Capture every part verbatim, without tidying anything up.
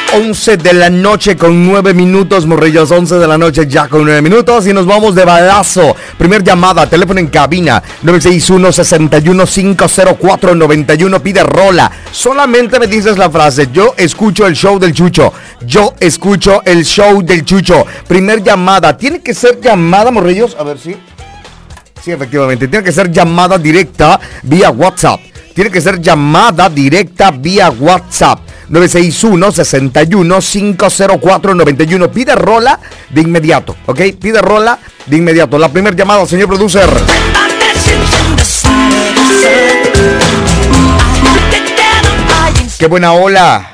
once de la noche con nueve minutos, morrillos. once de la noche ya con nueve minutos. Y nos vamos de balazo. Primer llamada, teléfono en cabina nueve seis uno, seis uno, cinco cero cuatro, nueve uno. Pide rola. Solamente me dices la frase: yo escucho el show del Chucho. Yo escucho el show del Chucho. Primer llamada. Tiene que ser llamada, morrillos. A ver si. Sí. Sí, efectivamente. Tiene que ser llamada directa vía WhatsApp. Tiene que ser llamada directa vía WhatsApp. nueve seis uno, seis uno, cinco cero cuatro, nueve uno. Pide rola de inmediato, ¿ok? Pide rola de inmediato. La primera llamada, señor producer. ¡Qué buena ola!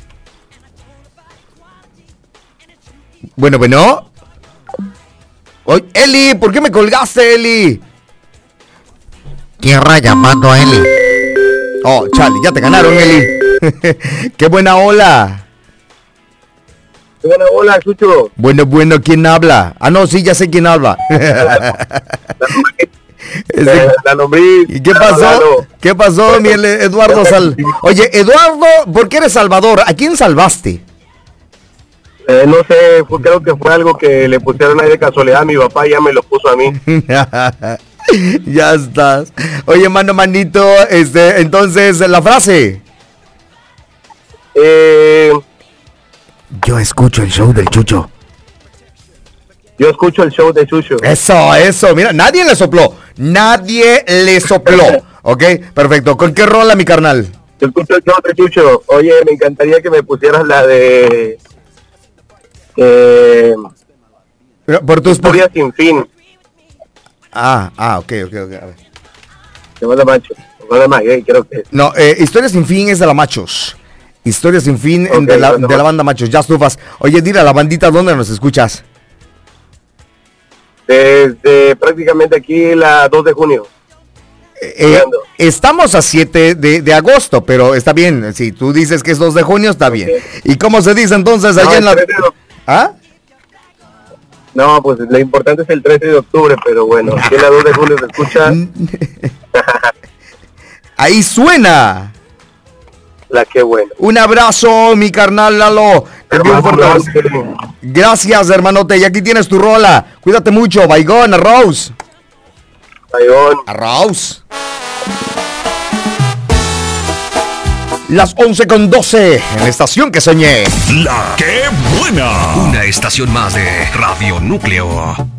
Bueno, bueno. Oye, Eli, ¿por qué me colgaste, Eli? Tierra llamando a Eli. Oh, chale, ya te ganaron, Eli. ¡Qué buena ola! ¡Qué buena ola, Chucho! Bueno, bueno, ¿quién habla? Ah, no, sí, ya sé quién habla. La, la lombriz. ¿Y qué pasó? ¿Qué pasó, mi Eduardo Sal? Oye, Eduardo, ¿por qué eres Salvador? ¿A quién salvaste? Eh, no sé, fue, creo que fue algo que le pusieron ahí de casualidad a mi papá y ya me lo puso a mí. Ya estás. Oye, mano, manito, este, entonces, la frase. Eh, yo escucho el show del Chucho. Yo escucho el show de Chucho. Eso, eso, mira, nadie le sopló. Nadie le sopló. Ok, perfecto. ¿Con qué rola, mi carnal? Yo escucho el show de Chucho. Oye, me encantaría que me pusieras la de... Eh, por tus Historia sin fin. Ah, ah, ok, ok, ok. A ver. Se llama Macho. Eh, creo que. No, eh, Historia sin fin es de la Machos. Historia sin fin okay, de, la, bueno, de la banda Machos. Ya estufas. Oye, dile a la bandita dónde nos escuchas. Desde prácticamente aquí la dos de junio. Eh, estamos a siete de, de agosto, pero está bien. Si tú dices que es dos de junio, está okay. bien. ¿Y cómo se dice entonces allá no, en la... De... ¿Ah? No, pues lo importante es el trece de octubre, pero bueno, aquí en la dos de julio se escucha. Ahí suena. La que bueno. Un abrazo, mi carnal Lalo. Gracias, hermanote. Y aquí tienes tu rola. Cuídate mucho. Baigón, arroz. Baigón. Arroz. Las once con doce en la estación que soñé. La que buena. Una estación más de Radio Núcleo.